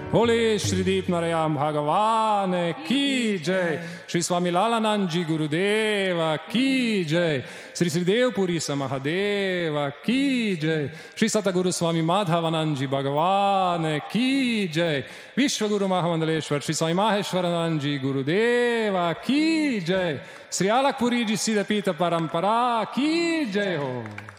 Holy Shri Deep Narayam Bhagavan Ki Jai, Shri Swami Lalanandji Gurudeva Ki Jai, Sri Sri Dev Puri Samahadeva Ki Jai, Shri Sataguru Swami Madhavanandji Bhagavan Ki Jai, Vishwaguru Mahamandaleshwar Shri Swami Maheshwaranandji Gurudeva Ki Jai, Sri Alakpuriji Siddhapita Parampara Ki Jai Ho.